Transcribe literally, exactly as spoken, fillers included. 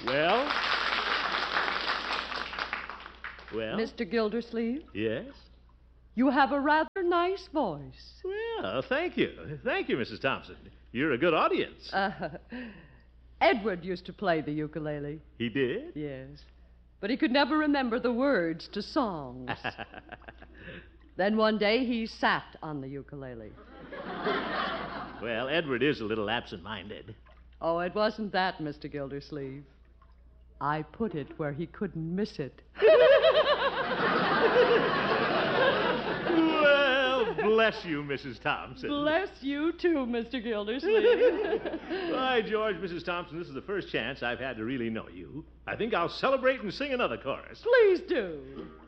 Well? Well? Mister Gildersleeve? Yes? You have a rather nice voice. Well, thank you. Thank you, Missus Thompson. You're a good audience. Uh, Edward used to play the ukulele. He did? Yes. But he could never remember the words to songs. Then one day he sat on the ukulele. Well, Edward is a little absent-minded. Oh, it wasn't that, Mister Gildersleeve. I put it where he couldn't miss it. Well, bless you, Missus Thompson. Bless you, too, Mister Gildersleeve. By George, Missus Thompson, this is the first chance I've had to really know you. I think I'll celebrate and sing another chorus. Please do.